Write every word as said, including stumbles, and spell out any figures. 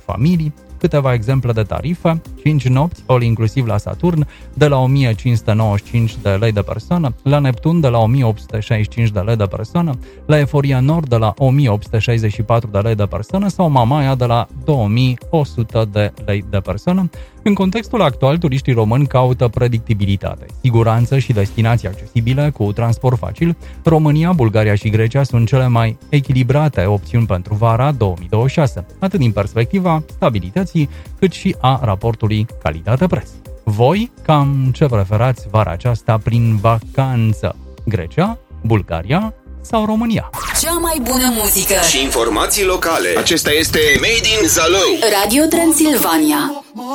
familii. Câteva exemple de tarife: cinci nopți, all inclusiv la Saturn, de la o mie cinci sute nouăzeci și cinci de lei de persoană, la Neptun de la o mie opt sute șaizeci și cinci de lei de persoană, la Eforia Nord de la o mie opt sute șaizeci și patru de lei de persoană sau Mamaia de la două mii o sută de lei de persoană. În contextul actual, turiștii români caută predictibilitate, siguranță și destinații accesibile cu transport facil. România, Bulgaria și Grecia sunt cele mai echilibrate opțiuni pentru vara două mii douăzeci și șase, atât din perspectiva stabilității, cât și a raportului calitate-preț. Voi, cam ce preferați vara aceasta prin vacanță? Grecia, Bulgaria sau România? Cea mai bună muzică și informații locale. Acesta este Made in Zalău. Radio Transilvania.